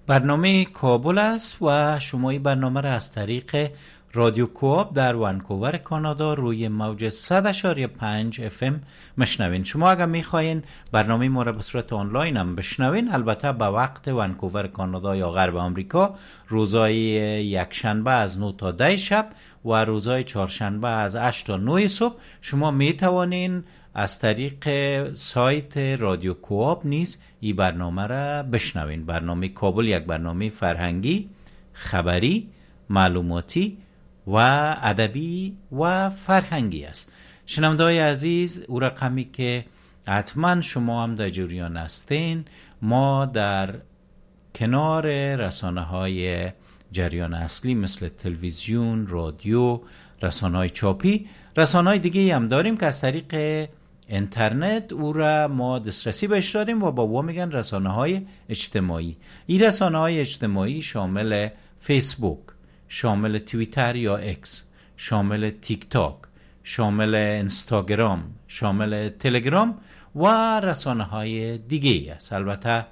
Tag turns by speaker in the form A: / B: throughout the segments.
A: برنامه کابل است و شما این برنامه را از طریق رادیو کوآپ در ونکوور کانادا روی موج 100.5 FM مشنوین. شما اگر میخواین برنامه ما را به صورت آنلاین هم بشنوین، البته به وقت ونکوور کانادا یا غرب آمریکا روزهای یکشنبه از 9 تا 10 شب و روزهای چهارشنبه از 8 تا 9 صبح شما میتوانین از طریق سایت رادیو کوآپ نیز این برنامه را بشنوین. برنامه کابل یک برنامه فرهنگی، خبری، معلوماتی و ادبی و فرهنگی است. شنونده‌های عزیز، او رقمی که حتما شما هم در جریان هستین، ما در کنار رسانه‌های جریان اصلی مثل تلویزیون، رادیو، رسانه‌های چاپی، رسانه‌های دیگه هم داریم که از طریق اینترنت او را ما دسترسی بهش داریم و با ما میگن رسانه‌های اجتماعی. این رسانه‌های اجتماعی شامل فیسبوک، شامل توییتر یا اکس، شامل تیک تاک، شامل اینستاگرام، شامل تلگرام و رسانه‌های دیگه است. البته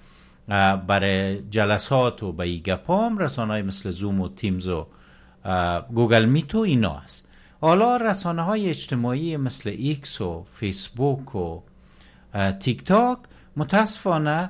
A: برای جلسات و به گپام رسانه‌های مثل زوم و تیمز و گوگل میت و اینا است. حالا رسانه‌های اجتماعی مثل ایکس و فیسبوک و تیک تاک متاسفانه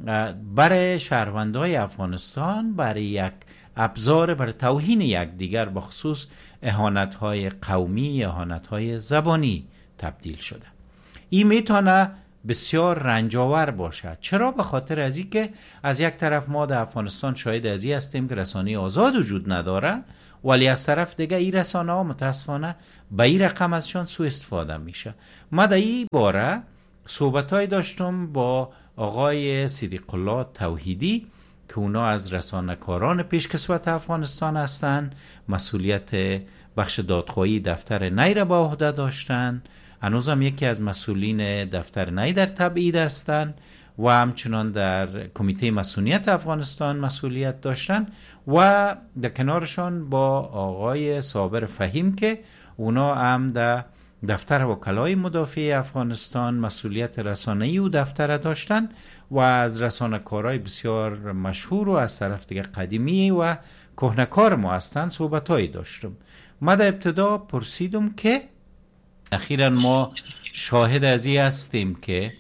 A: برای شهروندای افغانستان برای یک ابزار برای توهین یکدیگر به خصوص اهانت‌های قومی، اهانت‌های زبانی تبدیل شده. این میتونه بسیار رنجاور باشد. چرا؟ به خاطر از این که از یک طرف ما در افغانستان شاهد از این هستیم که رسانه آزاد وجود نداره، ولی از طرف دیگه این رسانه ها متاسفانه به این رقم ازشان سوء استفاده میشه. ما در این باره صحبت‌های داشتم با آقای صدیق الله توحیدی که اونا از رسانه‌کاران پیشکسوت افغانستان هستند، مسئولیت بخش دادخواهی دفتر نی را به عهده داشتن، هنوزم یکی از مسئولین دفتر نی در تبعید هستند و همچنان در کمیته مسئولیت افغانستان مسئولیت داشتن و در کنارشان با آقای صابر فهیم که اونا هم در دفتر وکلای مدافع افغانستان مسئولیت رسانه‌ای و دفتر داشتن و از رسانه‌کارای بسیار مشهور و از طرف دیگه قدیمی و کهنه‌کار ما هستن صحبتایی داشتم. ما در ابتدا پرسیدم که اخیراً ما شاهد از این هستیم که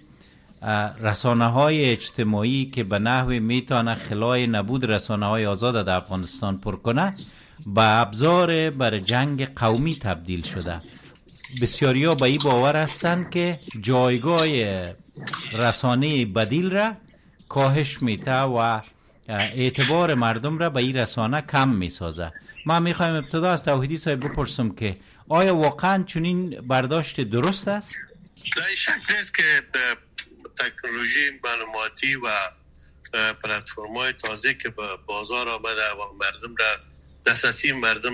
A: رسانه‌های اجتماعی که به نحوی میتونه خلای نبود رسانه‌های آزاد در افغانستان پر کنه به ابزار برای جنگ قومی تبدیل شده. بسیاریا به این باور هستند که جایگاه رسانه بدیل را کاهش میده و اعتبار مردم را به این رسانه کم میسازه. ما میخوایم ابتدا از توحیدی صاحب بپرسم که آیا واقعا چنین برداشت درست است؟
B: نه شک نیست که تکنولوژی معلوماتی و پلتفرم‌های تازه که به بازار آمده و مردم را دسترسی مردم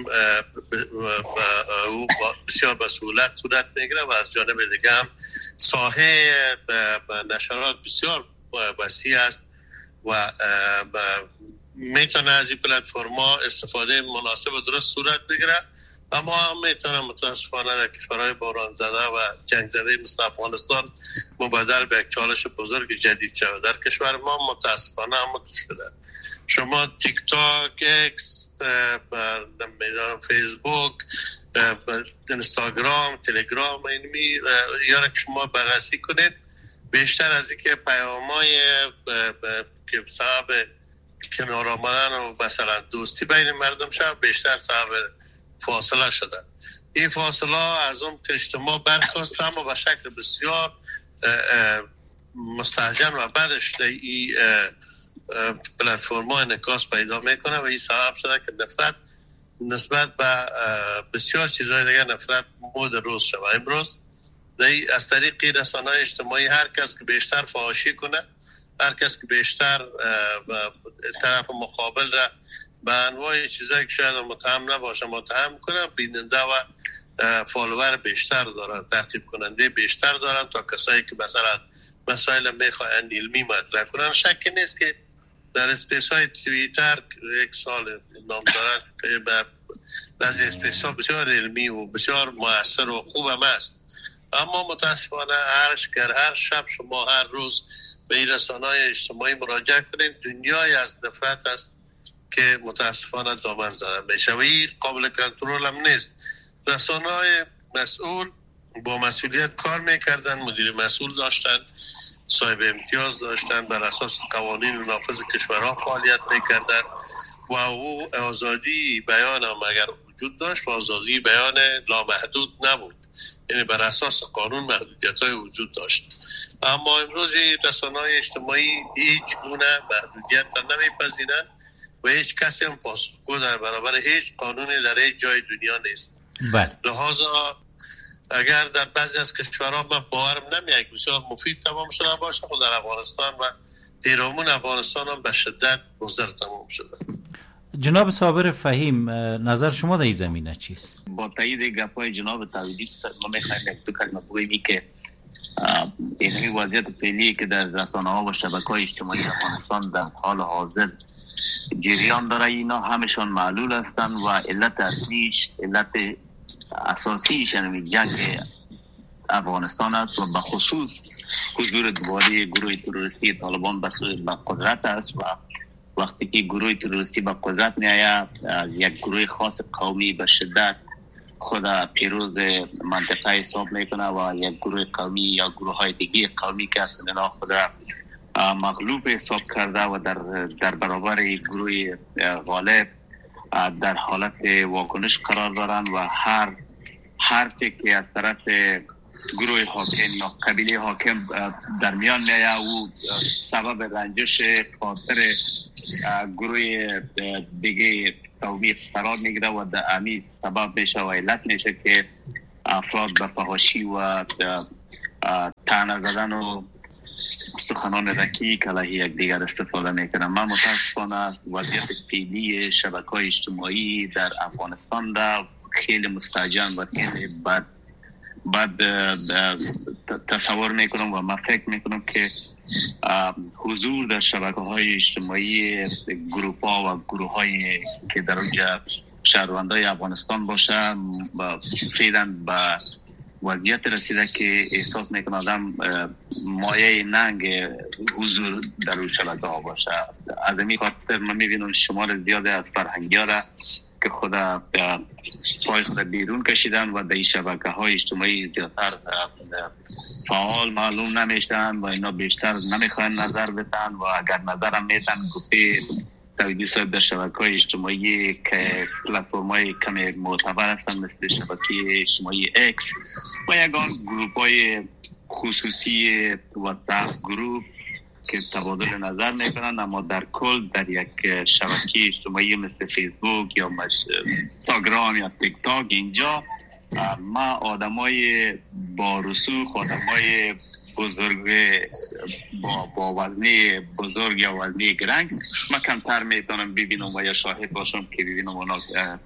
B: او بسیار به سهولت صورت میگیره و از جانب دیگه هم ساحه نشرات بسیار وسیع است و میتونه از این پلتفرم‌ها استفاده مناسب و درست صورت بگیره. اما هم میتونه متاسفانه در کشورهای بحران زده و جنگ زده مثل افغانستان مبادر به یک چالش بزرگ جدید شود. در کشور ما متاسفانه هم شده. شما تیک تاک، اکس، میدانم فیسبوک، اینستاگرام، تلگرام اینمی یارا که شما بررسی کنید، بیشتر از این که پیام‌های که سبب کنار آمدن و مثلا دوستی بین مردم شد، بیشتر سبب فاصله شده. این فاصله از اون که اجتماع برخواست اما به شکل بسیار مستهجن و بعدش این پلتفرم‌ها انعکاس پیدا میکنه و این سبب شده که نفرت نسبت به بسیار چیزهای دیگه نفرت مود روز شده. امروز از طریق رسانه‌های اجتماعی هر کس که بیشتر فحاشی کنه، هر کس که بیشتر طرف مقابل را به انواع چیزایی که شاید متهم نباشه متهم کنن، بیننده و فالوور بیشتر دارن، تعقیب کننده بیشتر دارن تا کسایی که مثلا مسائل میخواین علمی مطرح کنن. شک نیست که در اسپیس های توییتر یک سال نام دارد که بعضی اسپیس ها بسیار علمی و بسیار مؤثر و خوب هم است، اما متاسفانه هر شب شما هر روز به این رسانه‌های اجتماعی مراجعه کنید. دنیای از نفرت است که متاسفانه دامن زدن میشه و این قابل کنترل هم نیست. رسانه‌های مسئول با مسئولیت کار میکردن، مدیر مسئول داشتن، صاحب امتیاز داشتن، بر اساس قوانین و نافذ کشورها فعالیت میکردن و او آزادی بیان هم اگر وجود داشت و آزادی بیان لامحدود نبود، یعنی بر اساس قانون محدودیت‌های وجود داشت. اما امروز رسانه‌های اجتماعی هیچ گونه محدودیت را نمیپذیرند و هیچ کسی هم پاسخگو در برابر هیچ قانونی در هیچ جای دنیا نیست. لذا اگر در بعضی از کشورها من باورم نمیاد بسیار مفید تمام شده باشه، خود در افغانستان و پیرامون افغانستان هم به شدت مضر تمام شده.
A: جناب صابر فهیم، نظر شما در این زمینه چیست؟
C: با تایید گپای جناب تاویدی ما میخوایم یک دو کلمه بگوییم که این وضعیت فعلی که در رسانه‌ها و شبکه‌های اجتماعی افغانستان در حال حاضر جریان داره، اینا همشان معلول هستند و علت اصلیش، علت اساسیش یعنی جنگ افغانستان است و به خصوص حضور دوباره گروه تروریستی طالبان به قدرت است و وقتی که گروه تروریستی به قدرت میآید یک گروه خاص قومی به شدت خود پیروز منطقه حساب میکنه و یک گروه قومی یا گروه های دیگه قومی که اصلا خود مغلوب حساب کرده و در برابر گروه غالب در حالت واکنش قرار دارن و هر حرفی که از طرف گروه حاکم یا قبیله حاکم در میان میاد او سبب رنجش خاطر گروه دیگه قومی قرار میگیره و در امی سبب میشه و علت میشه که افراد به فحاشی و طعنه زدن و سخنان رکیک علیه یک دیگر استفاده میکنم. من متاسفانه وضعیت فعلی شبکه‌های اجتماعی در افغانستان را خیلی مستهجن و خیلی بعد تصور میکنم و من فکر میکنم که حضور در شبکه‌های اجتماعی گروه‌ها و گروه‌های که در اونجا شهروندای افغانستان باشه فعلا به وضعیت رسیده که احساس میکنه آدم مایه ننگ حضور در اون شبکه‌ها باشه. از این خاطر من میبینم شمار زیاده از فرهنگی‌ها را که خدا پای خود بیرون کشیدن و در شبکه‌های اجتماعی زیادتر فعال معلوم نمیشن و اینا بیشتر نمیخوان نظر بدن و اگر نظرم میدن گفته توجیه صاحب در شبکه‌های اجتماعی که پلتفرم‌های کمی معتبر هستن مثل شبکه اجتماعی اکس و یگان گروپ‌های خصوصی واتساپ گروپ که تبادل نظر میکنن، اما در کل در یک شبکه اجتماعی مثل فیسبوک یا اینستاگرام یا تیک تاک اینجا ما آدمای با رسوخ، آدمای بزرگ با وزنی بزرگ یا وزنی گرنگ ما کمتر میتونم ببینم و یا شاهد باشم که ببینم اونا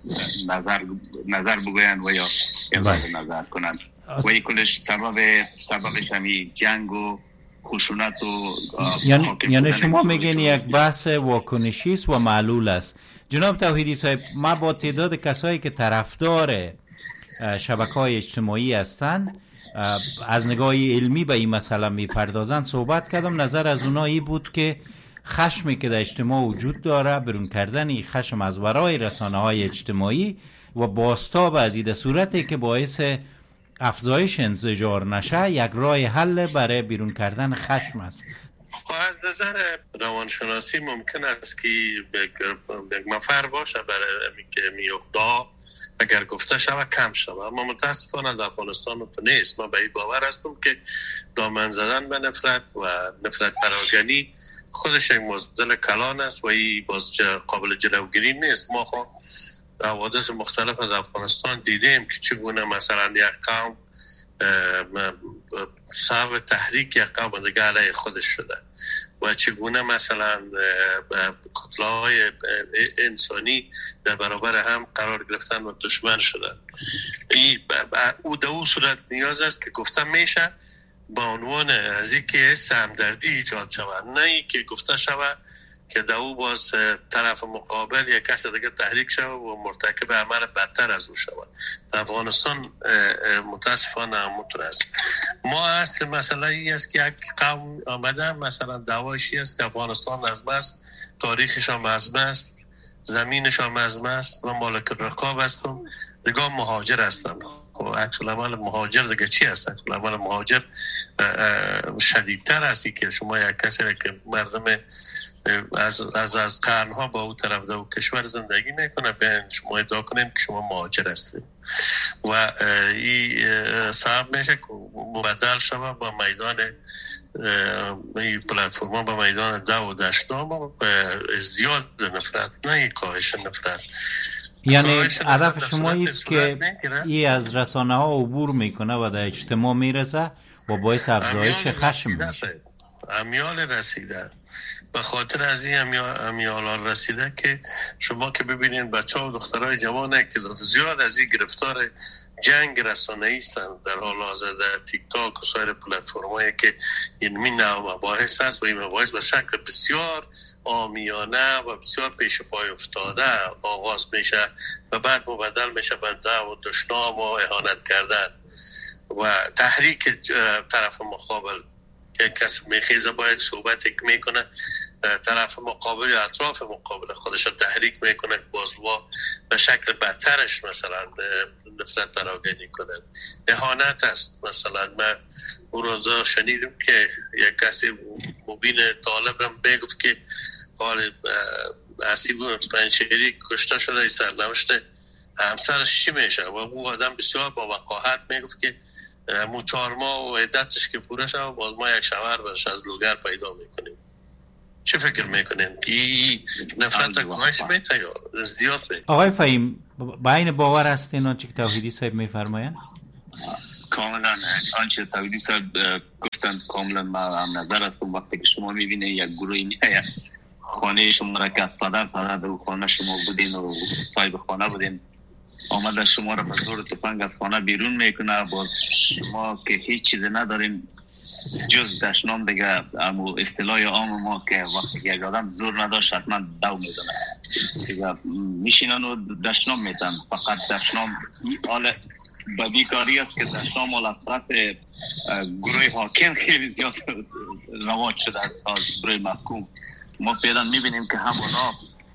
C: نظر بگوین و یا نظر کنن و این کلش سببش همین جنگ و خشونت و
A: یعنی شما میگین یک بحث واکنشی است و معلول است. جناب توحیدی صاحب، ما با تعداد کسایی که طرفدار شبکه‌های اجتماعی هستند از نگاه علمی به این مسئله میپردازند صحبت کردم. نظر از اونها این بود که خشمی که در اجتماع وجود داره، برون کردن این خشم از ورای رسانه‌های اجتماعی و بازتاب از این صورتی که باعث افزایش انزجار نشه یک راه حل برای بیرون کردن خشم است.
B: از نظر روانشناسی ممکن است که یک مفر باشه برای که میوخدا اگر گفته شود کم شود، اما متاسفانه در افغانستان تو نیست. من به این باور هستم که دامن زدن به نفرت و نفرت پراکنی خودش یک معضل کلان است و این باز قابل جلوگیری نیست. ما خب حوادث مختلف در افغانستان دیدیم که چگونه مثلا یک قوم سبب تحریک یک قوم دیگه علیه خودش شده و چگونه مثلا کتله‌های انسانی در برابر هم قرار گرفتن و دشمن شدن. او در اون صورت نیاز است که گفته میشه با عنوان از اینکه همدردی ایجاد شود، نه ای که گفته شود که در او باز طرف مقابل یک کس دیگه تحریک شود و مرتکب عمل بدتر از او شود. در افغانستان متاسفانه همونطور است. ما اصل مسئله ای است که یک قوم آمده مثلا دعوایشی است که افغانستان مذهب است، تاریخش هم مذهب است، زمینش هم مذهب است و مالک رقاب هستن، دیگه مهاجر هستن. خب اصل عمل مهاجر دیگه چی است؟ اصل عمل مهاجر شدیدتر است که شما یک کسی که مردم از قرنها با او طرف در او کشور زندگی میکنه به شما ادعا کنیم که شما مهاجر هستید و این سبب میشه که مبدل شود با میدان این پلتفرما با میدان دو و دشنام و ازدیاد نفرت، نه کاهش نفرت.
A: یعنی هدف شما ایست که این از رسانه ها عبور میکنه و در اجتماع میرسه و باعث افزایش خشم میشه.
B: امیال رسیده به خاطر از این امیال رسیده که شما که ببینید بچه ها و دخترهای جوان که زیاد از این گرفتار جنگ رسانه‌ای هستند در حال حاضر در تیک تاک و سایر پلتفرمایی که این نوع مباحث هست و این مباحث به شکل بسیار عامیانه و بسیار پیش پای افتاده آغاز میشه و بعد مبدل میشه به دعوا و دشنام و اهانت کردن و تحریک طرف مقابل. یک کس میخیزه باید صحبتی که میکنه طرف مقابل یا اطراف مقابل خودش رو تحریک میکنه که بازوا به شکل بدترش مثلا نفرت پراگنی کنه. اهانت است. مثلا من اون روزا شنیدم که یک کسی مبین طالب هم بگفت که حال اسیب پنشیری کشته شده ای سرنوشت همسرش چی میشه و اون آدم بسیار با وقاحت میگفت که مو 4 ماه و عدتش که پوره شد باز ما یک شوهر برش از لوگر پیدا میکنیم. چه فکر میکنین؟ کی نفرت کاهش میته یا ازدیاد میته؟
A: آقای فهیم با این باور هستین آنچه که توحیدی صاحب میفرماین؟
C: کاملا آنچه توحیدی صاحب گفتن کاملا ما هم نظر هستم. وقتی که شما میبینید یک گروهی میاد خانه شما را که از پدر در خانه شما بودین و صاحب خانه بودین آمده شما را به زور تفنگ از خانه بیرون میکنه، باز شما که هیچ چیزی ندارین جز دشنام دیگه. اما اصطلاح عام ما که وقتی یک آدم زور نداشت حتما دو میدونه دیگه میشینن و دشنام میتن. فقط دشنام حال بدیکاری است که دشنام و لفظت گروه حاکم خیلی زیاد رواج شده از گروه محکوم. ما فعلا میبینیم که همونا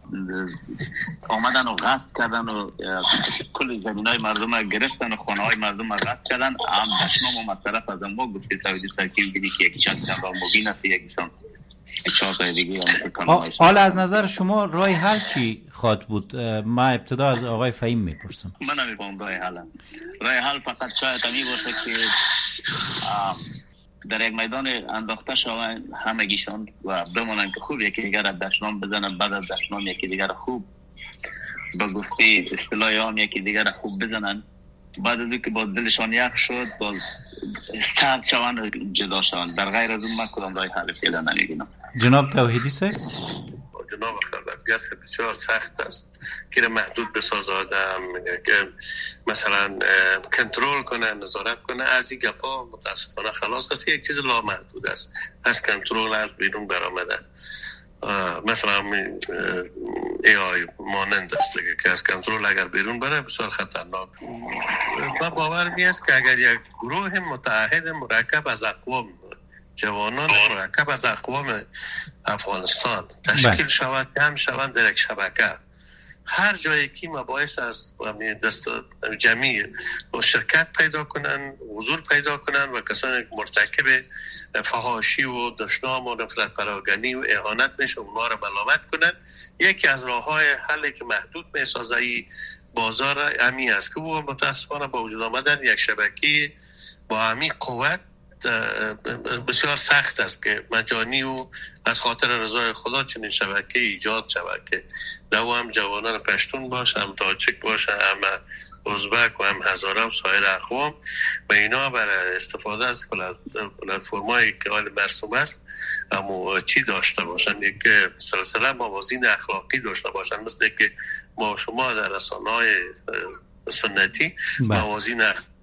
C: آمدن و غصب کردن و کل زمینای مردم را گرفتن و خانه های مردم را غصب کردن. هم دشنام و مطرف از ما گفتی تویدی سرکی بینی که یک چند با مبین است، یکیشان 4 تا دیگه.
A: حالا از نظر شما راه حل چی خواهد بود؟ ما ابتدا از آقای فهیم میپرسم.
C: من نمیفهم راه حل فقط شاید همی باشه که در یک میدان انداخته شوند همگیشان و بمانند که خوب یکی دیگر دشنام بزنن، بعد از دشنام یکی دیگر خوب با گفته اصطلاح عام یکی دیگر خوب بزنن، بعد از اینکه با دلشان یخ شد باز سرد شوند و جدا شوند. در غیر از اون من کدام راه حل فعلا نمی‌بینم.
A: جناب توحیدی صاحب؟
B: جناب خلوتگست بسیار سخت است که محدود بسازه آدم که مثلا کنترل کنه، نظارت کنه. از این گپا متاسفانه خلاص است. یک چیز لامحدود است از کنترل از بیرون برآمده. مثلا ای آی مانند است که از کنترل اگر بیرون بره بسیار خطرناک. من باور می‌است که اگر یک گروه متحد مرکب از اقوام جوانان مرکب از اقوام افغانستان تشکیل شود، جمع شوند در یک شبکه، هر جایی که مباحث از دست جمعی و شرکت پیدا کنن، حضور پیدا کنن و کسانی که مرتکب فحاشی و دشنام و نفرت پراگنی و اهانت میشه اونها را ملامت کنن، یکی از راه‌های حلی که محدود میسازه ای بازار امی است که او متاسفانه با وجود آمدن یک شبکه با امی قوت بسیار سخت است که مجانی و از خاطر رضای خدا چنین شبکه ایجاد شود که دو هم جوانان پشتون باشه، هم تاجیک باشه، هم ازبک و هم هزاره و سایر اقوام و اینا برای استفاده از پلتفرمایی که حال مرسوم است اما چی داشته باشن، یک سلسله موازین اخلاقی داشته باشن، مثل که ما شما در رسانه‌های سنتی موازین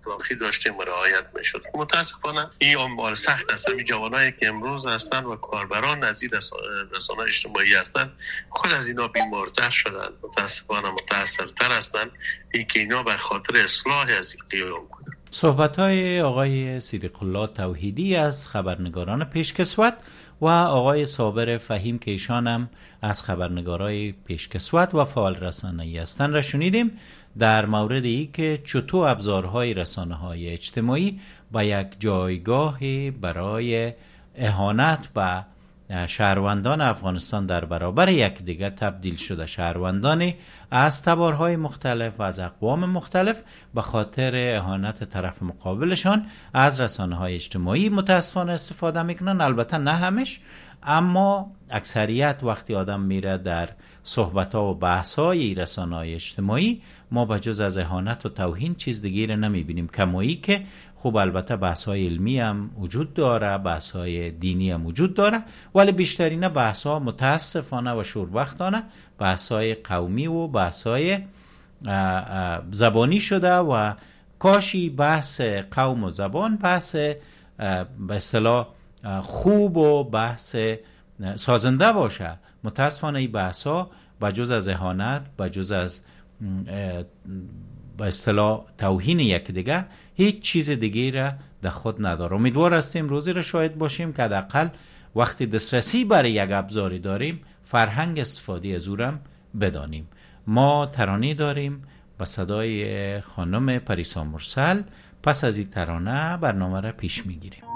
B: اخلاقی داشتیم و رعایت میشد. متاسفانه این اموال سخت است. این جوانایی که امروز هستند و کاربران از این رسانه‌های اجتماعی هستند خود از اینا بیمارتر شدن، متاسفانه متاثرتر هستند. این که اینا بر خاطر اصلاح از این قیام کنند.
A: صحبت‌های آقای صدیق الله توحیدی از خبرنگاران پیشکسوت و آقای صابر فهیم که ایشان هم از خبرنگارای پیشکسوت و فعال رسانه‌ای هستند را شنیدیم در مورد ای که چطور ابزارهای رسانه‌های اجتماعی با یک جایگاه برای اهانت به شهروندان افغانستان در برابر یکدیگر تبدیل شده. شهروندانی از تبارهای مختلف و از اقوام مختلف به خاطر اهانت طرف مقابلشان از رسانه‌های اجتماعی متاسفانه استفاده میکنن. البته نه همش، اما اکثریت وقتی آدم میره در صحبت‌ها و بحث‌های رسانه‌های اجتماعی ما بجز از اهانت و توهین چیز دیگه نمیبینیم. کمایی که خب البته بحث‌های علمی هم وجود داره، بحث‌های دینی هم وجود داره، ولی بیشترین بحث‌ها متاسفانه و شوربختانه بحث‌های قومی و بحث‌های زبانی شده و کاشی بحث قوم و زبان بحث به اصطلاح خوب و بحث سازنده باشه. متاسفانه این بحث‌ها بجز از اهانت، بجز از به اصطلاح توهین یکدیگر هیچ چیز دیگه را در خود نداره. امیدوار هستیم روزی را شاهد باشیم که حداقل وقتی دسترسی برای یک ابزاری داریم فرهنگ استفاده از او را بدانیم. ما ترانه داریم با صدای خانم پریسا مرسل. پس از این ترانه برنامه را پیش میگیریم.